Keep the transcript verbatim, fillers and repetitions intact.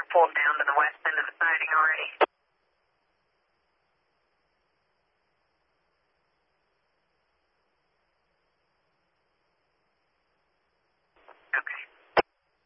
pulled down to the west end of the siding already.